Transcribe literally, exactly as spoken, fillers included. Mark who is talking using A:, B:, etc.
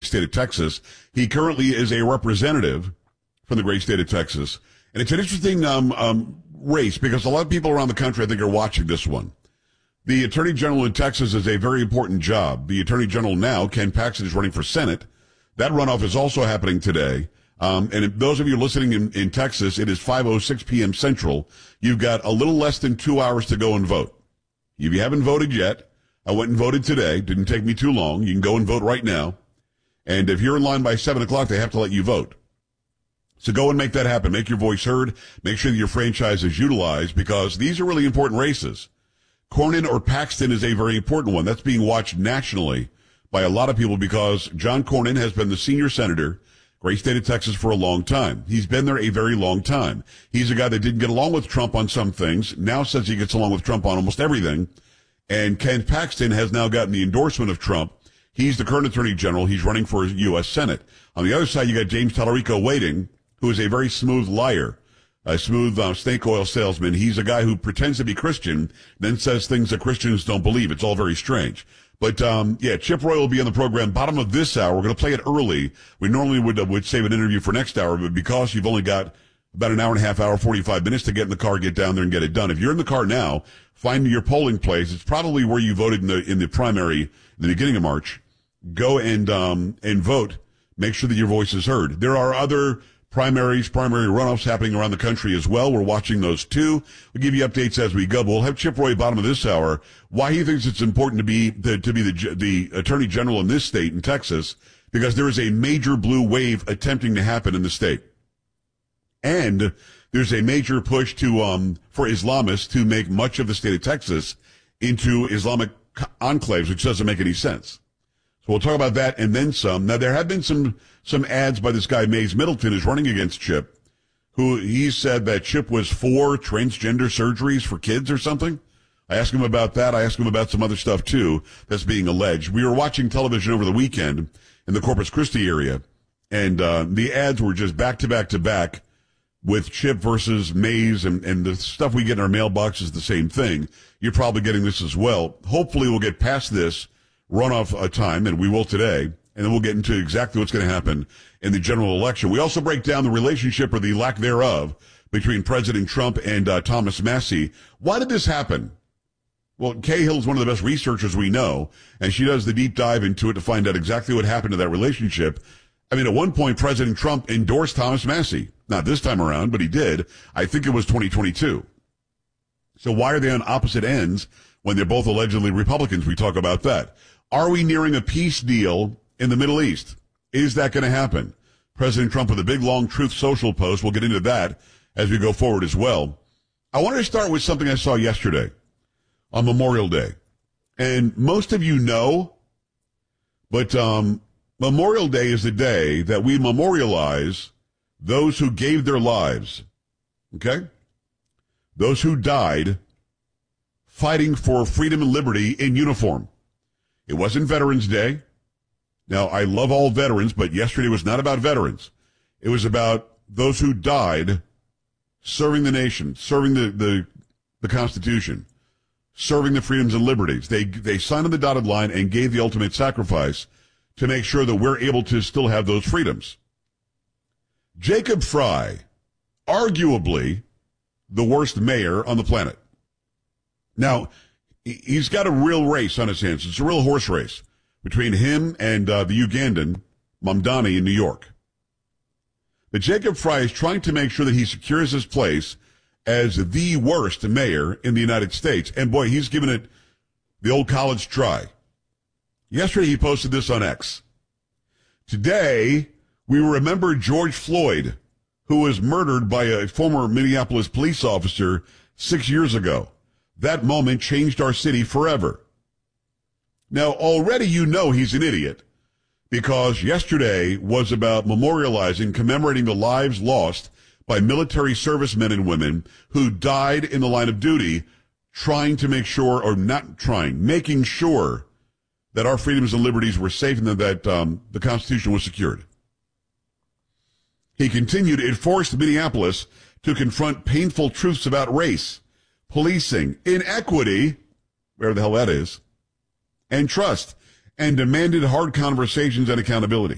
A: state of Texas. He currently is a representative from the great state of Texas. And it's an interesting um, um, race because a lot of people around the country, I think, are watching this one. The Attorney General in Texas is a very important job. The Attorney General now, Ken Paxton, is running for Senate. That runoff is also happening today. Um, and if those of you listening in, in Texas, it is five oh six p.m. Central. You've got a little less than two hours to go and vote. If you haven't voted yet, I went and voted today. Didn't take me too long. You can go and vote right now. And if you're in line by seven o'clock, they have to let you vote. So go and make that happen. Make your voice heard. Make sure that your franchise is utilized because these are really important races. Cornyn or Paxton is a very important one. That's being watched nationally by a lot of people because John Cornyn has been the senior senator, great state of Texas, for a long time. He's been there a very long time. He's a guy that didn't get along with Trump on some things, now says he gets along with Trump on almost everything. And Ken Paxton has now gotten the endorsement of Trump. He's the current attorney general. He's running for U S Senate. On the other side, you got James Tallarico waiting, who is a very smooth liar, a smooth uh, snake oil salesman. He's a guy who pretends to be Christian, then says things that Christians don't believe. It's all very strange. But, um, yeah, Chip Roy will be on the program bottom of this hour. We're going to play it early. We normally would, uh, would save an interview for next hour, but because you've only got about an hour and a half, hour, forty-five minutes to get in the car, get down there and get it done. If you're in the car now, find your polling place. It's probably where you voted in the, in the primary in the beginning of March. Go and, um, and vote. Make sure that your voice is heard. There are other primaries, primary runoffs happening around the country as well. We're watching those too. We'll give you updates as we go. But we'll have Chip Roy bottom of this hour. Why he thinks it's important to be the, to be the the attorney general in this state, in Texas, because there is a major blue wave attempting to happen in the state, and there's a major push to um for Islamists to make much of the state of Texas into Islamic enclaves, which doesn't make any sense. So we'll talk about that and then some. Now, there have been some some ads by this guy, Mays Middleton, who's running against Chip, who he said that Chip was for transgender surgeries for kids or something. I asked him about that. I asked him about some other stuff, too, that's being alleged. We were watching television over the weekend in the Corpus Christi area, and uh, the ads were just back to back to back with Chip versus Mays, and, and the stuff we get in our mailbox is the same thing. You're probably getting this as well. Hopefully we'll get past this runoff uh, time, and we will today, and then we'll get into exactly what's going to happen in the general election. We also break down the relationship or the lack thereof between President Trump and uh, Thomas Massie. Why did this happen? Well, Cahill is one of the best researchers we know, and she does the deep dive into it to find out exactly what happened to that relationship. I mean, at one point, President Trump endorsed Thomas Massie. Not this time around, but he did. I think it was twenty twenty-two. So why are they on opposite ends when they're both allegedly Republicans? We talk about that. Are we nearing a peace deal in the Middle East? Is that going to happen? President Trump with a big, long Truth Social post. We'll get into that as we go forward as well. I wanted to start with something I saw yesterday on Memorial Day. And most of you know, but um, Memorial Day is the day that we memorialize those who gave their lives, okay? Those who died fighting for freedom and liberty in uniform. It wasn't Veterans Day. Now, I love all veterans, but yesterday was not about veterans. It was about those who died serving the nation, serving the, the, the Constitution, serving the freedoms and liberties. They, they signed on the dotted line and gave the ultimate sacrifice to make sure that we're able to still have those freedoms. Jacob Frey, arguably the worst mayor on the planet. Now, he's got a real race on his hands. It's a real horse race between him and uh, the Ugandan, Mamdani, in New York. But Jacob Frey is trying to make sure that he secures his place as the worst mayor in the United States. And boy, he's given it the old college try. Yesterday, he posted this on X. Today, we remember George Floyd, who was murdered by a former Minneapolis police officer six years ago. That moment changed our city forever. Now, already you know he's an idiot, because yesterday was about memorializing, commemorating the lives lost by military servicemen and women who died in the line of duty, trying to make sure, or not trying, making sure that our freedoms and liberties were safe and that um, the Constitution was secured. He continued, it forced Minneapolis to confront painful truths about race, policing, inequity, wherever the hell that is, and trust, and demanded hard conversations and accountability.